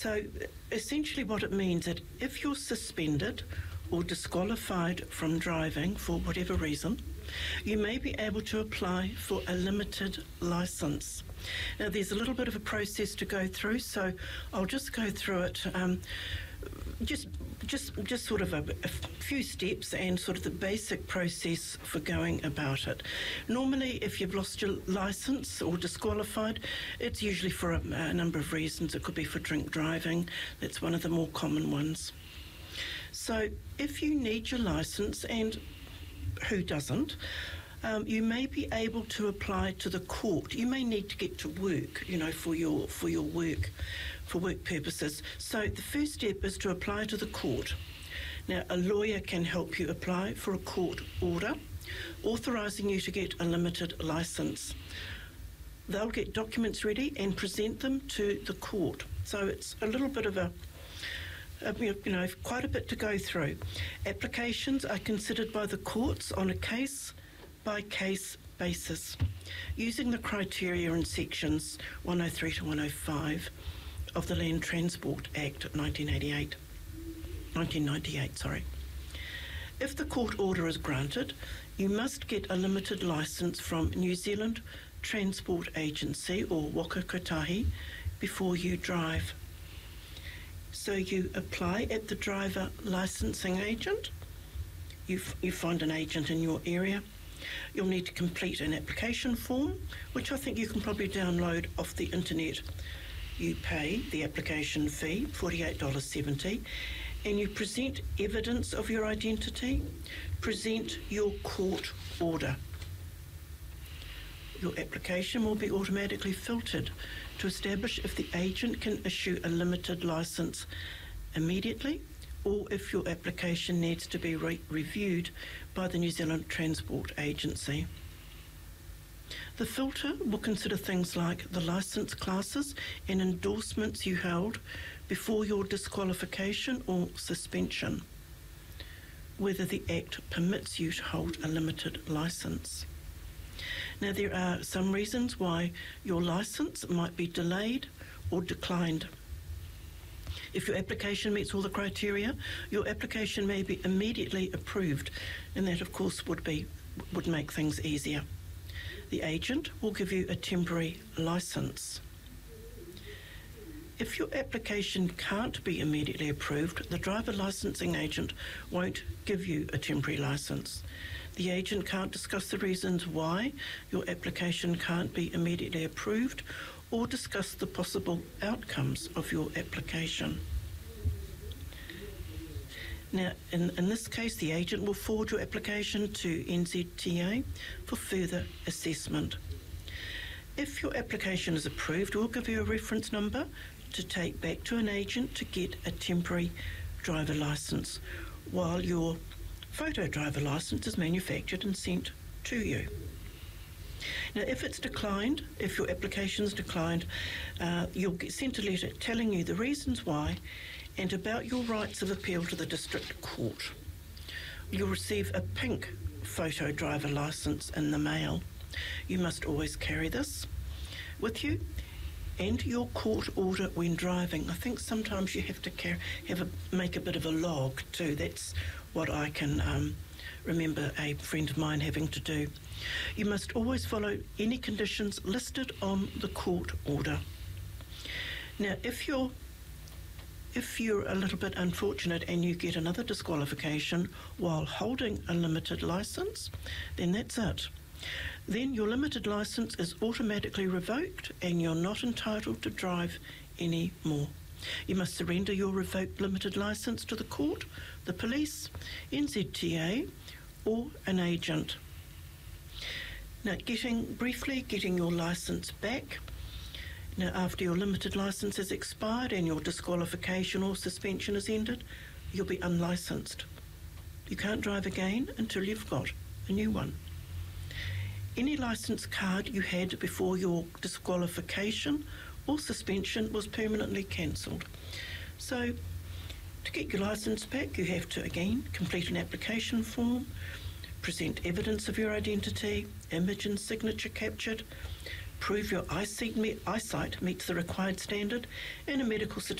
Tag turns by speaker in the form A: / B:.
A: So essentially what it means that if you're suspended or disqualified from driving for whatever reason, you may be able to apply for a limited licence. Now there's a little bit of a process to go through, so I'll just go through it, just sort of a few steps and sort of the basic process for going about it. Normally, if you've lost your licence or disqualified, it's usually for a number of reasons. It could be for drink driving. That's one of the more common ones. So if you need your licence, and who doesn't, you may be able to apply to the court. You may need to get to work, for your work, for work purposes. So the first step is to apply to the court. Now, a lawyer can help you apply for a court order authorising you to get a limited licence. They'll get documents ready and present them to the court. So it's a little bit of quite a bit to go through. Applications are considered by the courts on a case-by-case basis, using the criteria in sections 103 to 105 of the Land Transport Act 1998. If the court order is granted, you must get a limited licence from New Zealand Transport Agency, or Waka Kotahi, before you drive. So you apply at the driver licensing agent. You find an agent in your area. You'll need to complete an application form, which I think you can probably download off the internet. You pay the application fee, $48.70, and you present evidence of your identity, present your court order. Your application will be automatically filtered to establish if the agent can issue a limited licence immediately, or if your application needs to be reviewed by the New Zealand Transport Agency. The filter will consider things like the licence classes and endorsements you held before your disqualification or suspension, whether the Act permits you to hold a limited licence. Now, there are some reasons why your licence might be delayed or declined. If your application meets all the criteria, your application may be immediately approved, and that, of course, would make things easier. The agent will give you a temporary licence. If your application can't be immediately approved, the driver licensing agent won't give you a temporary licence. The agent can't discuss the reasons why your application can't be immediately approved or discuss the possible outcomes of your application. Now, in this case, the agent will forward your application to NZTA for further assessment. If your application is approved, we'll give you a reference number to take back to an agent to get a temporary driver licence while your photo driver licence is manufactured and sent to you. Now, if it's declined, if your application's declined, you'll get sent a letter telling you the reasons why and about your rights of appeal to the district court. You'll receive a pink photo driver licence in the mail. You must always carry this with you, and your court order when driving. I think sometimes you have to make a bit of a log too. That's what I can remember a friend of mine having to do. You must always follow any conditions listed on the court order. Now, if you're a little bit unfortunate and you get another disqualification while holding a limited licence, then that's it. Then your limited licence is automatically revoked and you're not entitled to drive anymore. You must surrender your revoked limited licence to the court, the police, NZTA, or an agent. Now, getting your licence back. Now, after your limited licence has expired and your disqualification or suspension is ended, you'll be unlicensed. You can't drive again until you've got a new one. Any licence card you had before your disqualification or suspension was permanently cancelled. So, to get your licence back, you have to, again, complete an application form, present evidence of your identity, image and signature captured, prove your eyesight meets the required standard, and a medical certificate